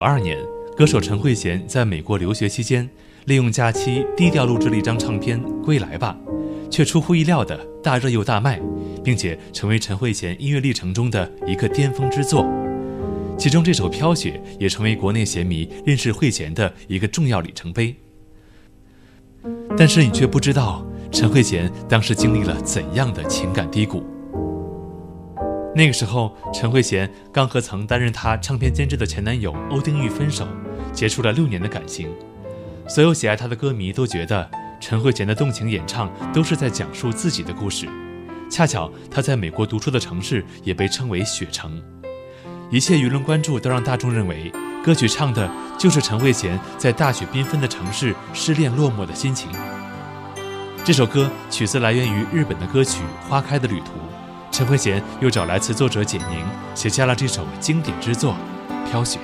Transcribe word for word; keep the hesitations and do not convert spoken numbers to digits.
二年，歌手陈慧娴在美国留学期间，利用假期低调录制了一张唱片《归来吧》，却出乎意料的大热又大卖，并且成为陈慧娴音乐历程中的一个巅峰之作。其中这首《飘雪》也成为国内弦迷认识慧娴的一个重要里程碑。但是你却不知道，陈慧娴当时经历了怎样的情感低谷。那个时候，陈慧娴刚和曾担任她唱片监制的前男友欧丁玉分手，结束了六年的感情。所有喜爱她的歌迷都觉得，陈慧娴的动情演唱都是在讲述自己的故事。恰巧她在美国读书的城市也被称为雪城。一切舆论关注都让大众认为，歌曲唱的就是陈慧娴在大雪缤纷的城市失恋落寞的心情。这首歌曲子来源于日本的歌曲《花开的旅途》，陈慧娴又找来词作者简宁，写下了这首经典之作《飘雪》。